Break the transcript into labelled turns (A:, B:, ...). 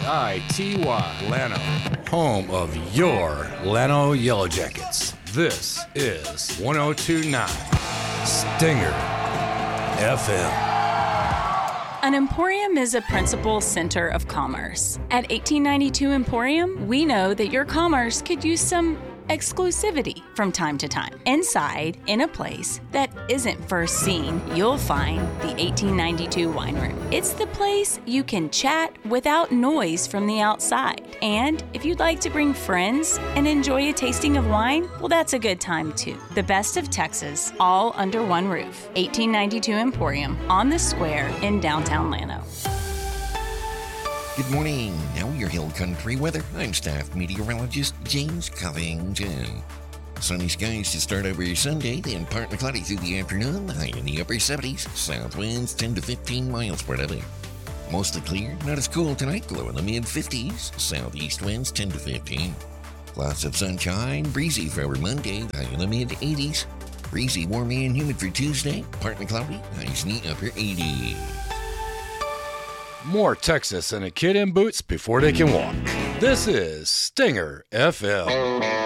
A: Llano, home of your Llano Yellow Jackets. This is 102.9 Stinger FM.
B: An emporium is a principal center of commerce. At 1892 Emporium, we know that your commerce could use some exclusivity from time to time. Inside, in a place that isn't first seen, you'll find the 1892 Wine Room. It's the place you can chat without noise from the outside. And if you'd like to bring friends and enjoy a tasting of wine, well, that's a good time too. The best of Texas, all under one roof. 1892 Emporium on the square in downtown Llano.
C: Good morning. Now your Hill Country weather. I'm staff meteorologist James Covington. Sunny skies to start over your Sunday, then partly cloudy through the afternoon, high in the upper 70s. South winds 10 to 15 miles per hour. Mostly clear, not as cool tonight, low in the mid-50s. Southeast winds 10 to 15. Lots of sunshine, breezy for our Monday, high in the mid-80s. Breezy, warm and humid for Tuesday, partly cloudy, highs in the upper 80s.
A: More Texas and a kid in boots before they can walk. This is Stinger FM.